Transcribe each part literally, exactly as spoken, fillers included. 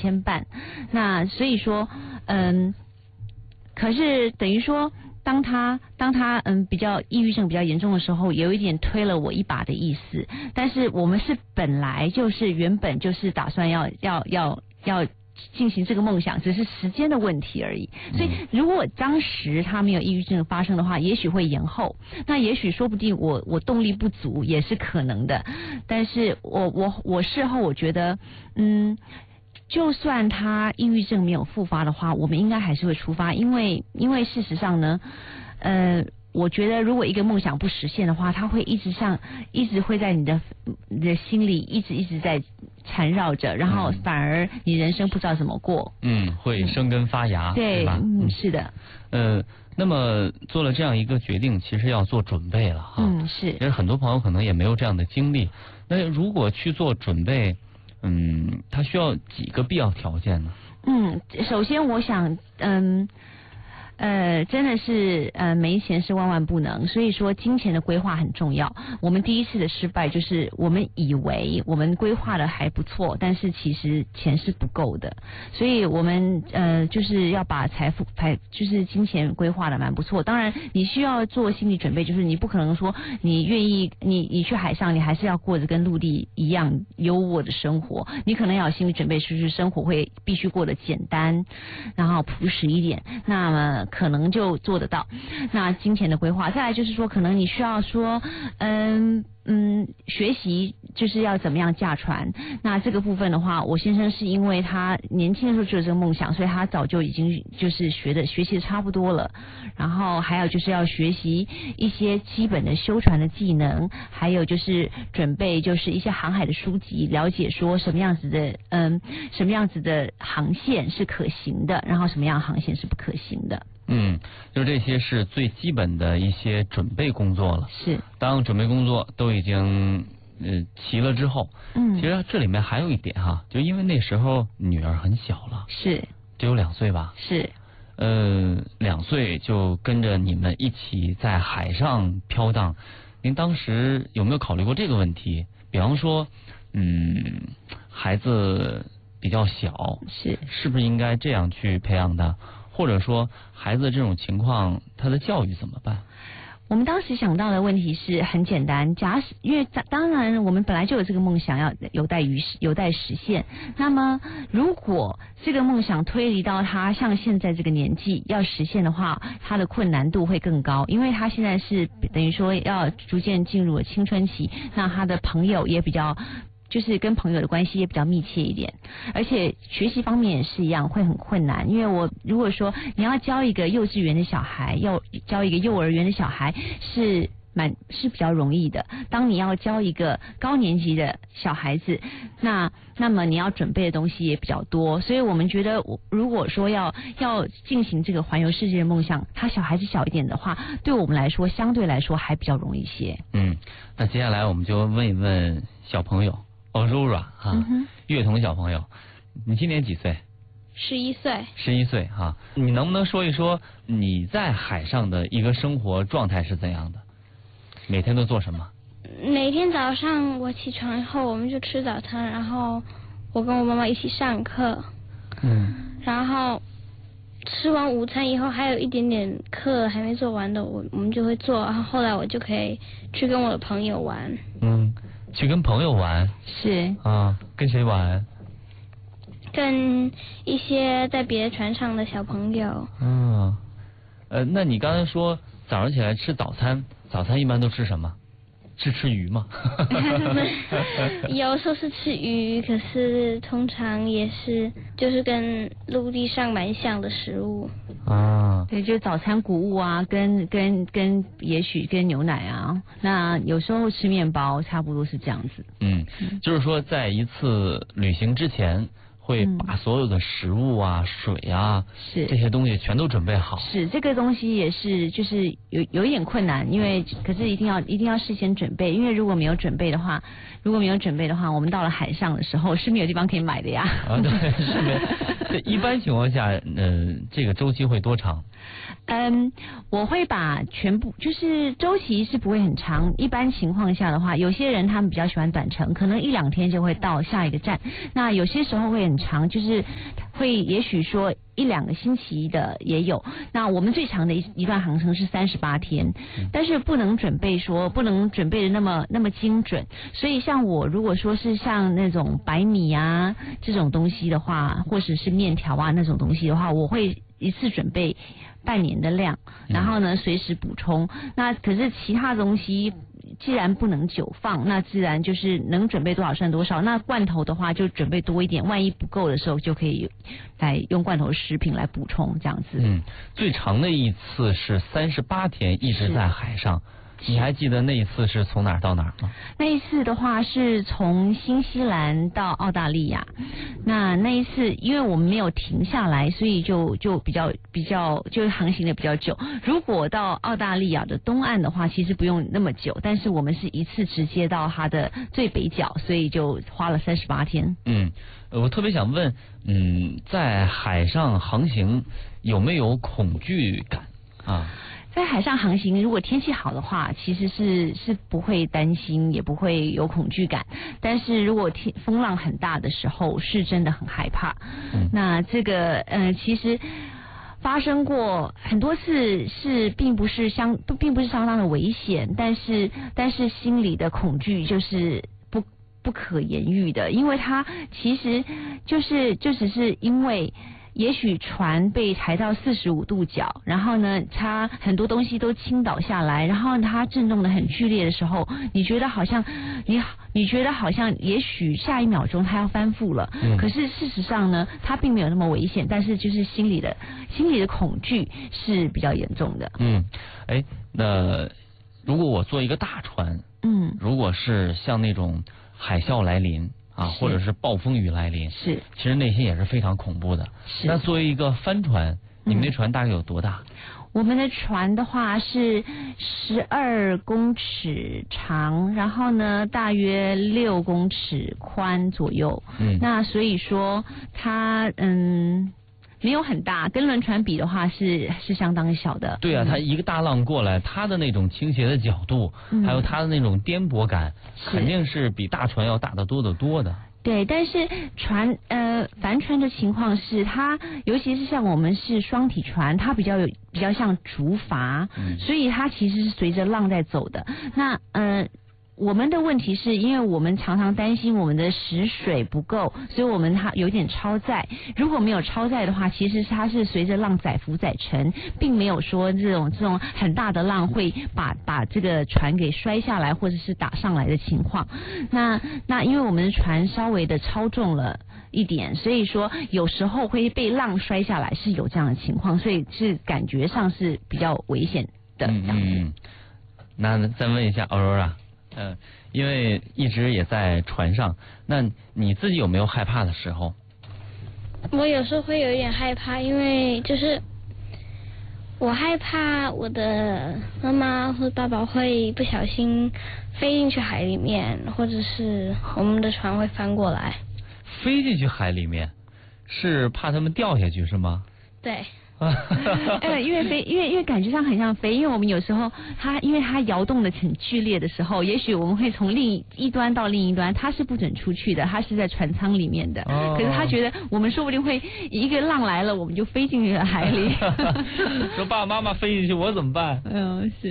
牵绊。那所以说，嗯，可是等于说。当他当他嗯比较抑郁症比较严重的时候，有一点推了我一把的意思。但是我们是本来就是原本就是打算要要要要进行这个梦想，只是时间的问题而已。所以如果当时他没有抑郁症发生的话，也许会延后。那也许说不定我我动力不足也是可能的。但是我我我事后我觉得嗯。就算他抑郁症没有复发的话，我们应该还是会出发，因为因为事实上呢，呃，我觉得如果一个梦想不实现的话，它会一直上，一直会在你的你的心里一直一直在缠绕着，然后反而你人生不知道怎么过。 嗯，会生根发芽， 嗯、对吧？嗯，是的。 呃，那么做了这样一个决定，其实要做准备了哈。 嗯，是。 其实很多朋友可能也没有这样的经历，那如果去做准备。嗯，它需要几个必要条件呢？ 嗯，首先我想，嗯。呃，真的是呃，没钱是万万不能，所以说金钱的规划很重要。我们第一次的失败就是我们以为我们规划的还不错，但是其实钱是不够的，所以我们呃就是要把财富排，就是金钱规划的蛮不错。当然你需要做心理准备，就是你不可能说你愿意你你去海上，你还是要过着跟陆地一样优渥的生活，你可能要有心理准备，就是生活会必须过得简单，然后朴实一点。那么可能就做得到。那金钱的规划，再来就是说，可能你需要说，嗯嗯，学习就是要怎么样驾船。那这个部分的话，我先生是因为他年轻的时候就有这个梦想，所以他早就已经就是学的学习的差不多了。然后还有就是要学习一些基本的修船的技能，还有就是准备就是一些航海的书籍，了解说什么样子的嗯什么样子的航线是可行的，然后什么样的航线是不可行的。 嗯，就这些是最基本的一些准备工作了。 是， 当准备工作都已经呃齐了之后， 嗯， 其实这里面还有一点哈，就因为那时候女儿很小了， 是， 只有两岁吧？ 是， 呃，两岁就跟着你们一起在海上飘荡，您当时有没有考虑过这个问题？比方说，嗯，孩子比较小， 是， 是不是应该这样去培养他？或者说孩子这种情况他的教育怎么办？ 我们当时想到的问题是很简单，假使因为当然我们本来就有这个梦想要有待于有待实现，那么如果这个梦想推离到他像现在这个年纪要实现的话，他的困难度会更高，因为他现在是等于说要逐渐进入了青春期，那他的朋友也比较就是跟朋友的关系也比较密切一点，而且学习方面也是一样，会很困难。因为我如果说你要教一个幼稚园的小孩，要教一个幼儿园的小孩是蛮是比较容易的。当你要教一个高年级的小孩子，那那么你要准备的东西也比较多。所以我们觉得，如果说要要进行这个环游世界的梦想，他小孩子小一点的话，对我们来说相对来说还比较容易一些。 嗯，那接下来我们就问一问小朋友。哦 ，Rora 哈、啊，乐童小朋友，你今年几岁？ 十一岁。 十一岁哈，你能不能说一说你在海上的一个生活状态是怎样的？每天都做什么？ 每天早上我起床以后，我们就吃早餐，然后我跟我妈妈一起上课。 嗯。然后吃完午餐以后，还有一点点课还没做完的，我我们就会做，然后后来我就可以去跟我的朋友玩。 嗯。去跟朋友玩是啊，跟谁玩？ 跟一些在别的船上的小朋友。 嗯，呃，那你刚才说早上起来吃早餐，早餐一般都吃什么？是吃鱼吗？ 有时候是吃鱼，可是通常也是就是跟陆地上蛮像的食物。 啊， 对，就早餐谷物啊，跟跟跟也许跟牛奶啊，那有时候吃面包，差不多是这样子。 嗯，就是说在一次旅行之前，会把所有的食物啊、嗯、水啊， 是这些东西全都准备好。 是这个东西也是就是有有一点困难，因为可是一定要一定要事先准备，因为如果没有准备的话，如果没有准备的话，我们到了海上的时候是没有地方可以买的呀。 啊，对，是没。这一般情况下，呃，这个周期会多长？ 嗯，我会把全部就是周期是不会很长，一般情况下的话，有些人他们比较喜欢短程，可能一两天就会到下一个站。那有些时候会很很长，就是会也许说一两个星期的也有。那我们最长的一一段航程是三十八天，但是不能准备说不能准备的那么那么精准。所以像我如果说是像那种白米啊这种东西的话，或者是面条啊那种东西的话，我会一次准备半年的量，然后呢随时补充。那可是其他东西既然不能久放，那自然就是能准备多少算多少。那罐头的话就准备多一点，万一不够的时候就可以来用罐头食品来补充这样子。 嗯，最长的一次是三十八天一直在海上。你还记得那一次是从哪儿到哪儿吗？ 那一次的话是从新西兰到澳大利亚。那那一次因为我们没有停下来，所以就就比较比较就航行的比较久。如果到澳大利亚的东岸的话，其实不用那么久，但是我们是一次直接到它的最北角，所以就花了三十八天。 嗯，我特别想问，嗯，在海上航行有没有恐惧感啊？ 在海上航行，如果天气好的话，其实是是不会担心，也不会有恐惧感。但是如果天风浪很大的时候，是真的很害怕。嗯、那这个呃，其实发生过很多次，是并不是相并不是相当的危险，但是但是心里的恐惧就是不不可言喻的，因为它其实就是就只是因为。也许船被抬到四十五度角，然后呢，它很多东西都倾倒下来，然后它震动的很剧烈的时候，你觉得好像你你觉得好像也许下一秒钟它要翻覆了，嗯、可是事实上呢，它并没有那么危险，但是就是心里的心里的恐惧是比较严重的。 嗯，哎，那如果我坐一个大船，嗯，如果是像那种海啸来临。啊，或者是暴风雨来临， 是， 其实内心也是非常恐怖的。 是。 那作为一个帆船，你们那船大概有多大？ 嗯、我们的船的话是十二公尺长，然后呢大约六公尺宽左右。嗯。那所以说它嗯。没有很大，跟轮船比的话是是相当小的。 对啊，它一个大浪过来，它的那种倾斜的角度，嗯、还有它的那种颠簸感，肯定是比大船要大得多得多的。 对，但是船呃帆船的情况是它，尤其是像我们是双体船，它比较有比较像竹筏，嗯、所以它其实是随着浪在走的。那呃。我们的问题是因为我们常常担心我们的食水不够，所以我们它有点超载。如果没有超载的话，其实它是随着浪载浮载沉，并没有说这种这种很大的浪会把把这个船给摔下来或者是打上来的情况。那那因为我们的船稍微的超重了一点，所以说有时候会被浪摔下来，是有这样的情况，所以是感觉上是比较危险的这样子。嗯嗯、 那再问一下Aurora。嗯、呃，因为一直也在船上，那你自己有没有害怕的时候？ 我有时候会有一点害怕，因为就是我害怕我的妈妈或爸爸会不小心飞进去海里面，或者是我们的船会翻过来。 飞进去海里面，是怕他们掉下去是吗？ 对。 呃，因为飞，因为因为感觉上很像飞，因为我们有时候它，因为它摇动的很剧烈的时候，也许我们会从另一端到另一端，它是不准出去的，它是在船舱里面的。哦、可是他觉得我们说不定会一个浪来了，我们就飞进去了海里。 说爸爸妈妈飞进去，我怎么办？ 嗯，是。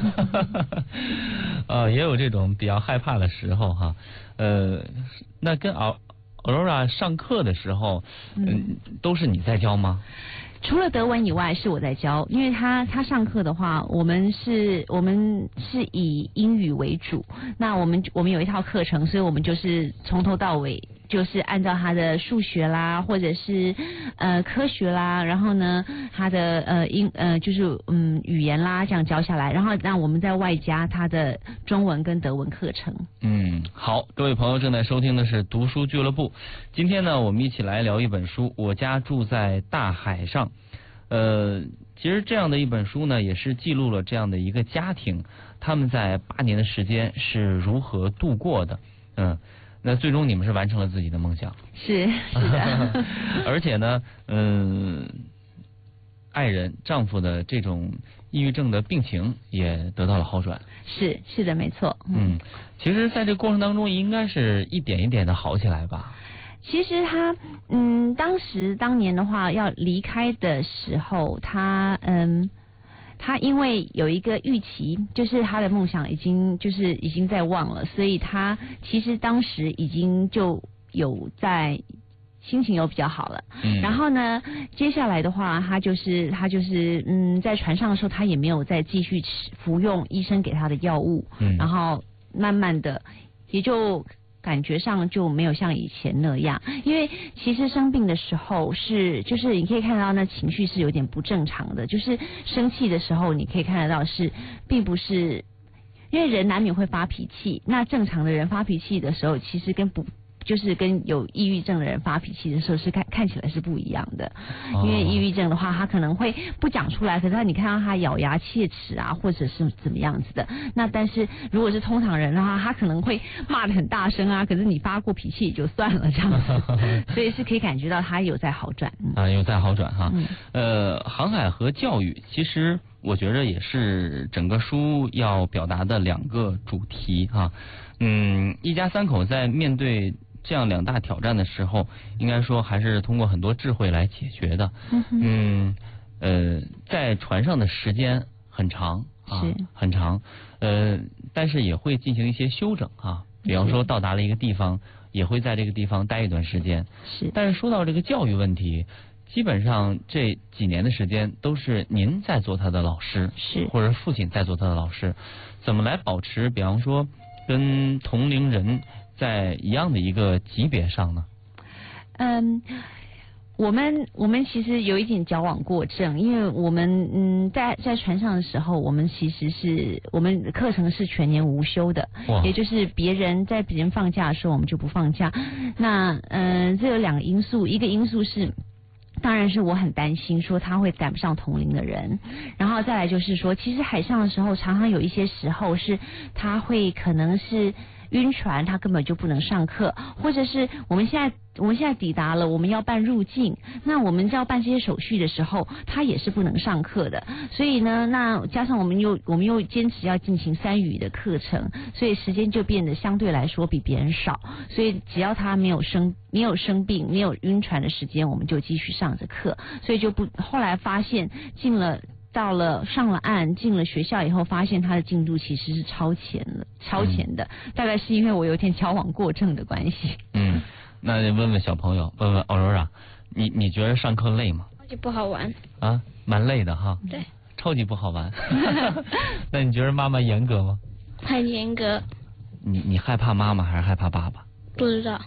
呃，也有这种比较害怕的时候哈。呃，那跟奥 Aurora 上课的时候，嗯、呃，都是你在教吗？ 除了德文以外是我在教，因为他他上课的话，我们是我们是以英语为主，那我们我们有一套课程，所以我们就是从头到尾就是按照他的数学啦，或者是呃科学啦，然后呢他的呃英呃就是嗯语言啦这样教下来，然后让我们再外加他的中文跟德文课程。 嗯，好，各位朋友正在收听的是读书俱乐部，今天呢我们一起来聊一本书《我家住在大海上》。呃，其实这样的一本书呢，也是记录了这样的一个家庭，他们在八年的时间是如何度过的。嗯，那最终你们是完成了自己的梦想。 是是的。 而且呢，嗯，爱人丈夫的这种抑郁症的病情也得到了好转。 是是的，没错。 嗯，其实在这过程当中，应该是一点一点的好起来吧。 其实他，嗯，当时当年的话要离开的时候，他，嗯，他因为有一个预期，就是他的梦想已经就是已经在望了，所以他其实当时已经就有在心情有比较好了。嗯，然后呢，接下来的话，他就是他就是嗯，在船上的时候，他也没有再继续吃服用医生给他的药物，嗯，然后慢慢的也就。感觉上就没有像以前那样，因为其实生病的时候是，就是你可以看到那情绪是有点不正常的，就是生气的时候你可以看得到是，并不是，因为人难免会发脾气，那正常的人发脾气的时候，其实跟不。就是跟有抑郁症的人发脾气的时候是看看起来是不一样的，因为抑郁症的话，他可能会不讲出来，可是他你看到他咬牙切齿啊，或者是怎么样子的。那但是如果是通常人的话，他可能会骂得很大声啊，可是你发过脾气也就算了这样子，所以是可以感觉到他有在好转。 嗯、啊，有在好转哈。嗯、呃，航海和教育其实我觉得也是整个书要表达的两个主题哈。嗯，一家三口在面对这样两大挑战的时候，应该说还是通过很多智慧来解决的。嗯, 嗯呃，在船上的时间很长啊，很长。呃，但是也会进行一些休整啊，比方说到达了一个地方，也会在这个地方待一段时间。 是。 但是说到这个教育问题，基本上这几年的时间都是您在做他的老师， 是， 或者父亲在做他的老师，怎么来保持，比方说跟同龄人在一样的一个级别上呢？ 嗯，我们我们其实有一点矫枉过正，因为我们嗯在在船上的时候，我们其实是我们课程是全年无休的，也就是别人在别人放假的时候，我们就不放假。那嗯，这有两个因素，一个因素是。当然是我很担心说他会赶不上同龄的人，然后再来就是说，其实海上的时候常常有一些时候是他会可能是晕船，他根本就不能上课，或者是我们现在我们现在抵达了，我们要办入境，那我们要办这些手续的时候，他也是不能上课的。所以呢，那加上我们又我们又坚持要进行三语的课程，所以时间就变得相对来说比别人少。所以只要他没有生没有生病、没有晕船的时间，我们就继续上着课。所以就不后来发现进了。到了上了岸，进了学校以后，发现他的进度其实是超前了，超前的。嗯、大概是因为我有点矫枉过正的关系。 嗯，那问问小朋友，问问奥罗拉，你你觉得上课累吗？ 超级不好玩。 啊，蛮累的哈。 对。 超级不好玩。那你觉得妈妈严格吗？ 很严格。 你你害怕妈妈还是害怕爸爸？ 不知道。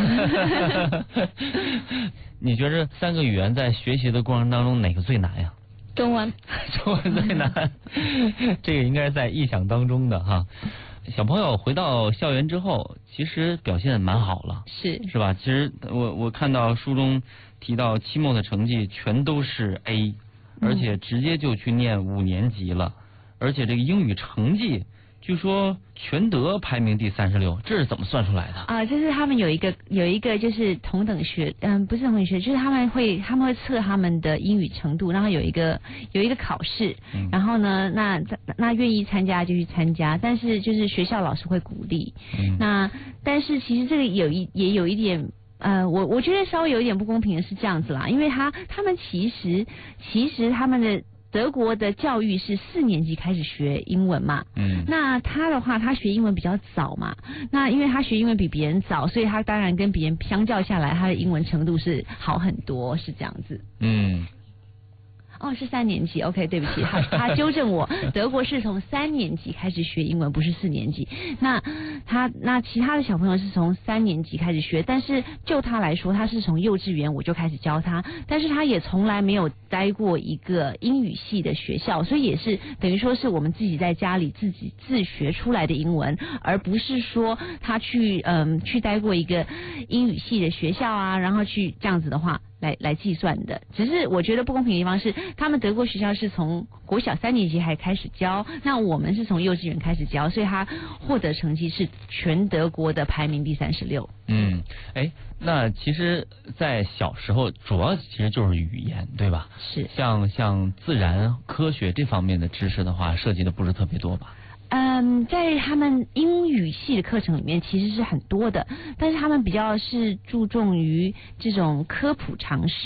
你觉得三个语言在学习的过程当中哪个最难呀？ 中文， 中文最难，这个应该是在意想当中的哈。小朋友回到校园之后，其实表现蛮好了， 是是吧？其实我我看到书中提到期末的成绩全都是 A， 而且直接就去念五年级了，嗯、而且这个英语成绩。据说全德排名第三十六，这是怎么算出来的？ 啊，这是他们有一个有一个就是同等学，嗯，不是同等学，就是他们会他们会测他们的英语程度，然后有一个有一个考试，嗯、然后呢，那那愿意参加就去参加，但是就是学校老师会鼓励。嗯、那但是其实这个有一也有一点。呃，我我觉得稍微有一点不公平的是这样子啦，因为他他们其实其实他们的。德国的教育是四年级开始学英文嘛，嗯，那他的话，他学英文比较早嘛，那因为他学英文比别人早，所以他当然跟别人相较下来，他的英文程度是好很多，是这样子。嗯。哦，是三年级 ，OK， 对不起，他他纠正我，德国是从三年级开始学英文，不是四年级。那他那其他的小朋友是从三年级开始学，但是就他来说，他是从幼稚园我就开始教他，但是他也从来没有待过一个英语系的学校，所以也是等于说是我们自己在家里自己自学出来的英文，而不是说他去嗯去待过一个英语系的学校啊，然后去这样子的话。来来计算的，只是我觉得不公平的地方是，他们德国学校是从国小三年级还开始教，那我们是从幼稚园开始教，所以他获得成绩是全德国的排名第三十六。 嗯，哎，那其实，在小时候主要其实就是语言，对吧？ 是。 像像自然科学这方面的知识的话，涉及的不是特别多吧？ 嗯，在他们英语系的课程里面其实是很多的，但是他们比较是注重于这种科普常识。